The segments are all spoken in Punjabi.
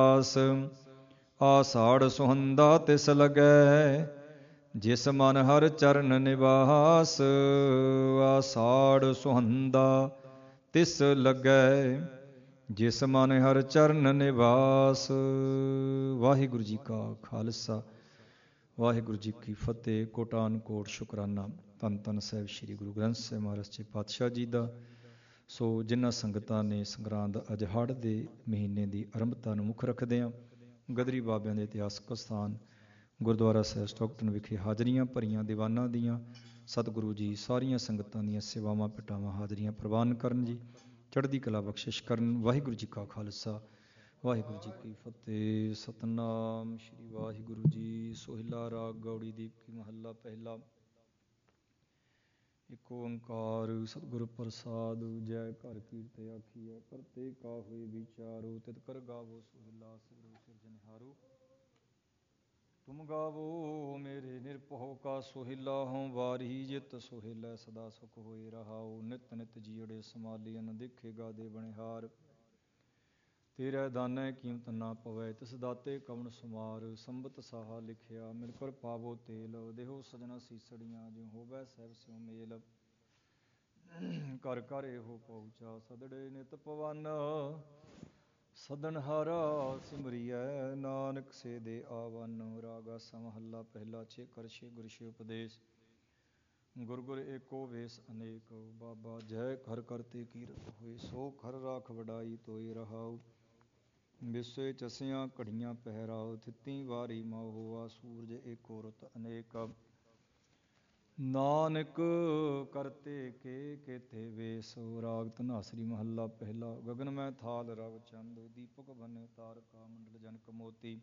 ਆਸ ਆਸਾੜ ਸੁਹੰਦਾ ਤਿਸ ਲਗੈ, ਜਿਸ ਮਨ ਹਰ ਚਰਨ ਨਿਵਾਸ। ਆਸਾੜ ਸੁਹੰਦਾ ਤਿਸ ਲਗੈ, ਜਿਸ ਮਨ ਹਰ ਚਰਨ ਨਿਵਾਸ। ਵਾਹਿਗੁਰੂ ਜੀ ਕਾ ਖਾਲਸਾ, ਵਾਹਿਗੁਰੂ ਜੀ ਕੀ ਫਤਿਹ। ਕੋਟਾਨ ਕੋਟ ਸ਼ੁਕਰਾਨਾ ਧੰਨ ਧੰਨ ਸਾਹਿਬ ਸ੍ਰੀ ਗੁਰੂ ਗ੍ਰੰਥ ਸਾਹਿਬ ਮਹਾਰਾਜ ਜੀ ਪਾਤਸ਼ਾਹ ਜੀ ਦਾ। ਸੋ ਜਿਨ੍ਹਾਂ ਸੰਗਤਾਂ ਨੇ ਸੰਗਰਾਂਦ ਅੱਜ ਹੜ੍ਹ ਦੇ ਮਹੀਨੇ ਦੀ ਆਰੰਭਤਾ ਨੂੰ ਮੁੱਖ ਰੱਖਦਿਆਂ ਗਦਰੀ ਬਾਬਿਆਂ ਦੇ ਇਤਿਹਾਸਕ ਸਥਾਨ ਗੁਰਦੁਆਰਾ ਸਾਹਿਬ ਸਟੋਕਟਨ ਵਿਖੇ ਹਾਜ਼ਰੀਆਂ ਭਰੀਆਂ ਦੀਵਾਨਾਂ ਦੀਆਂ ਸਤਿਗੁਰੂ ਜੀ ਸਾਰੀਆਂ ਸੰਗਤਾਂ ਦੀਆਂ ਸੇਵਾਵਾਂ ਭੇਟਾਵਾਂ ਹਾਜ਼ਰੀਆਂ ਪ੍ਰਵਾਨ ਕਰਨ ਜੀ, ਚੜ੍ਹਦੀ ਕਲਾ ਬਖਸ਼ਿਸ਼ ਕਰਨ। ਵਾਹਿਗੁਰੂ ਜੀ ਕਾ ਖਾਲਸਾ, ਵਾਹਿਗੁਰੂ ਜੀ ਕੀ ਫਤਿਹ। ਸਤਨਾਮ ਸ਼੍ਰੀ ਵਾਹਿਗੁਰੂ ਜੀ। ਸੋਹਿਲਾ ਰਾਗ ਗੌੜੀ ਦੀਪਕੀ ਮਹੱਲਾ ਪਹਿਲਾ। ਇਕ ਓੰਕਾਰ ਸਤਿਗੁਰ ਪ੍ਰਸਾਦਿ, ਜੈ ਘਰ ਕੀਰਤ ਆਖੀਐ, ਕਰਤੇ ਕਾ ਹੋਇ ਵਿਚਾਰੋ, ਤਿਤ ਕਰ ਗਾਵੋ ਸੋਹਿਲਾ, ਸਿਮਰੋ ਸਿਰਜਣਹਾਰੋ। ਤੁਮ ਗਾਵੋ ਮੇਰੇ ਨਿਰਭਉ ਕਾ ਸੋਹਿਲਾ, ਹਉ ਵਾਰੀ ਜਿਤ ਸੋਹਿਲੈ, ਸਦਾ ਸੁਖ ਹੋਏ ਰਹਾਉ। ਨਿਤ ਨਿਤ ਜੀਅੜੇ ਸਮਾਲੀ, ਅਨ ਦੇਖੇ ਗਾਦੇ ਬਣਿਹਾਰ। ਤੇਰੇ ਦਾਨੈ ਕੀਮਤ ਨਾ ਪਵੈ, ਤਿਸ ਦਾਤੇ ਕਵਣ ਸੁਮਾਰ। ਸੰਬਤ ਸਾਹਾ ਲਿਖਿਆ, ਮਿਲ ਕਰ ਪਾਵੋ ਤੇਲ, ਦੇਹੋ ਸਜਣਾ ਸੀਸੜੀਆਂ, ਜਿਉ ਹੋਵੈ ਸਹਿਬ ਸਿਉ ਮੇਲ। ਘਰ ਘਰ ਇਹੋ ਪਹੁੰਚਾ, ਸਦੜੇ ਨਿਤ ਪਵਨ, ਸਦਨ ਹਾਰਾ ਸਿਮਰੀਐ, ਨਾਨਕ ਸੇ ਦੇ ਆਵਨ। ਰਾਗ ਆਸਾ ਮਹੱਲਾ ਪਹਿਲਾ। ਛੇ ਕਰ ਛੇ ਗੁਰ ਛੇ ਉਪਦੇਸ਼, ਗੁਰ ਗੁਰ ਏਕੋ ਵੇਸ ਅਨੇਕ। ਬਾਬਾ ਜੈ ਹਰਿ ਕਰਤੇ ਕੀਰਤ ਹੋਏ, ਸੋ ਹਰਿ ਰਾਖ ਵਡਾਈ ਤੋਇ ਰਹਾਉ। ਵਿਸਵੇ ਚਸਿਆ ਘੜੀਆਂ ਪਹਿਰਾਉ, ਥਿਤੀ ਵਾਰੀ ਮਉ ਹੋਆ, ਸੂਰਜ ਏਕੋ ਰੁੱਤ ਅਨੇਕ। ਨਾਨਕ ਕਰਤੇ ਕੇ ਕੇਤੇ ਵੇਸ। ਰਾਗ ਧਨਾਸਰੀ ਮਹੱਲਾ ਪਹਿਲਾ। ਗਗਨ ਮੈਂ ਥਾਲ ਰਵ ਚੰਦ, ਦੀਪਕ ਬੰਨੇ ਤਾਰਕਾ, ਮੰਡਲ ਜਨਕ ਮੋਤੀ।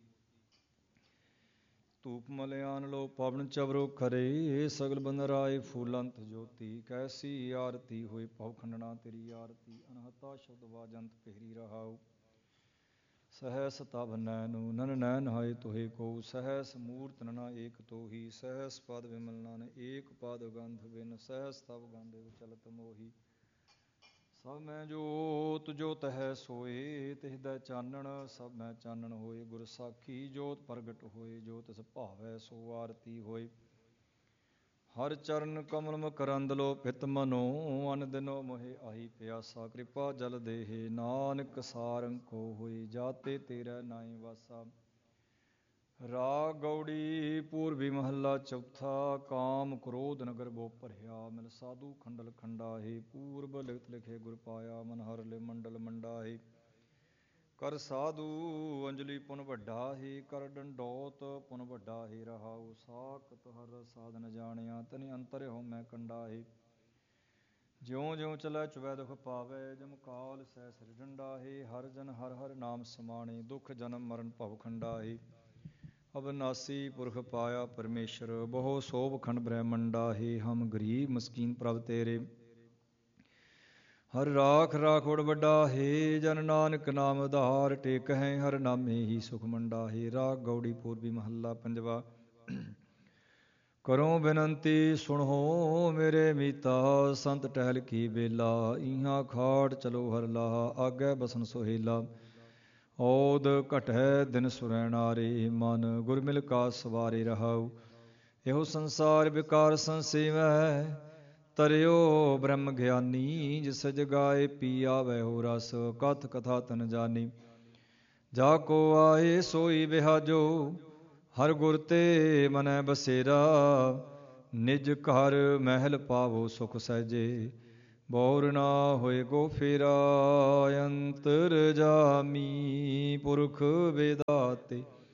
ਧੂਪ ਮਲਿਆਨ ਲੋ ਪਵਨ ਚਵਰੋ ਖਰੇ, ਸਗਲ ਬੰਦਰਾਏ ਫੂਲੰਤ ਜੋਤੀ। ਕੈਸੀ ਆਰਤੀ ਹੋਏ ਭਉ ਖੰਡਣਾ ਤੇਰੀ ਆਰਤੀ, ਅਨਹਤਾ ਸ਼ਬਦ ਵਾਜੰਤ ਪਹਿਰੀ ਰਹਾਉ। ਸਹਸ ਤਬ ਨੈਨੂ ਨਨ ਨੈਨ ਹਾਏ ਤੋਹੇ ਕੋ, ਸਹਸ ਮੂਰਤ ਨਨਾ ਏਕ ਤੋਹੀ। ਸਹਸ ਪਦ ਵਿਮਲ ਨਨ ਏਕ ਪਦ ਗੰਧ ਬਿਨ, ਸਹਸ ਤਬ ਗੰਧ ਚਲਤ ਮੋਹੀ। ਸਭ ਮੈਂ ਜੋਤ ਜੋ ਤਹੈ ਸੋਏ, ਤਿਸਦੈ ਚਾਨਣ ਸਭ ਮੈਂ ਚਾਨਣ ਹੋਏ। ਗੁਰ ਸਾਖੀ ਜੋਤ ਪ੍ਰਗਟ ਹੋਏ, ਜੋ ਤਿਸ ਭਾਵੈ ਸੋ ਆਰਤੀ ਹੋਏ। ਹਰ ਚਰਨ ਕਮਲ ਮਕਰੰਦ ਲੋ ਪਿਤ ਮਨੋ, ਅਨ ਦਿਨੋ ਮੋਹਿ ਆਹੀ ਪਿਆਸਾ। ਕਿਰਪਾ ਜਲ ਦੇਹੇ ਨਾਨਕ ਸਾਰੰਕੋ ਹੋਏ, ਜਾਤੇ ਤੇਰੇ ਨਾਏ ਵਾਸਾ। ਰਾਗ ਗੌੜੀ ਪੂਰਬੀ ਮਹੱਲਾ ਚੌਥਾ। ਕਾਮ ਕ੍ਰੋਧ ਨਗਰ ਬੋ ਭਰਿਆ, ਮਿਲ ਸਾਧੂ ਖੰਡਲ ਖੰਡਾਹੇ। ਪੂਰਬ ਲਿਖਤ ਲਿਖੇ ਗੁਰ ਪਾਇਆ, ਮਨ ਹਰ ਲਿ ਮੰਡਲ ਮੰਡਾਹੇ। ਕਰ ਸਾਧੂ ਅੰਜਲੀ ਪੁਨ ਵੱਡਾ ਹੀ, ਕਰ ਡੰਡੌਤ ਪੁਨ ਵੱਡਾ ਹੀ ਰਹਾਉ। ਸਾਖਤ ਹਰ ਸਾਧਨ ਜਾਣਿਆ, ਤਨਿ ਅੰਤਰ ਹਉਮੈ ਕੰਡਾਹੇ। ਜਿਉ ਜਿਉ ਚਲੈ ਚੁਬੈ ਦੁਖ ਪਾਵੈ, ਜਮ ਕਾਲ ਸਹਿ ਸਿਰ ਡੰਡਾਹੇ। ਹਰ ਜਨ ਹਰ ਹਰ ਨਾਮ ਸਮਾਣੇ, ਦੁਖ ਜਨਮ ਮਰਨ ਭਵ ਖੰਡਾਹੇ। ਅਬਨਾਸੀ ਪੁਰਖ ਪਾਇਆ ਪਰਮੇਸ਼ਰ, ਬਹੁ ਸੋਭ ਖੰਡ ਬ੍ਰਹਮੰਡਾਹੇ। ਹਮ ਗਰੀਬ ਮਸਕੀਨ ਪ੍ਰਭ ਤੇਰੇ, ਹਰ ਰਾਖ ਰਾਖੋੜ ਵੱਡਾ ਹੈ। ਜਨ ਨਾਨਕ ਨਾਮ ਆਧਾਰ, ਟੇਕ ਹੈ ਹਰ ਨਾਮੇ ਹੀ ਸੁਖ ਮੰਡਾਹੇ। ਰਾਗ ਗੌੜੀ ਪੂਰਬੀ ਮਹੱਲਾ ਪੰਜਵਾ। ਕਰੋ ਬੇਨੰਤੀ ਸੁਣੋ ਮੇਰੇ ਮੀਤਾ, ਸੰਤ ਟਹਿਲ ਕੀ ਬੇਲਾ। ਇਹਾਂ ਖਾੜ ਚਲੋ ਹਰ ਲਾਹਾ, ਆਗੇ ਬਸਨ ਸੁਹੇਲਾ। ਔਦ ਘਟੈ ਦਿਨ ਸੁਰੈਣਾਰੇ, ਮਨ ਗੁਰ ਮਿਲ ਕਾ ਸਵਾਰੇ ਰਹਾਉ। ਇਹੋ ਸੰਸਾਰ ਵਿਕਾਰ ਸੰਸੇਵੈ, ਤਰਿਓ ਬ੍ਰਹਮ ਗਿਆਨੀ। ਜਿਸ ਜਗਾਏ ਪੀ ਆਵੈ ਹੋ ਰਸ, ਕਥ ਕਥਾ ਤਨ ਜਾਨੀ। ਜਾ ਕੋ ਆਏ ਸੋਈ ਬਿਹਾਜੋ, ਹਰ ਗੁਰ ਤੇ ਮਨੈ ਬਸੇਰਾ। ਨਿਜ ਘਰ ਮਹਿਲ ਪਾਵੋ ਸੁਖ ਸਹਿਜੇ, ਬੌਰ ਨਾ ਹੋਏ ਗੋ ਫੇਰਾ। ਅੰਤਰ ਜਾਮੀ ਪੁਰਖ ਵੇਦਾਤੇ,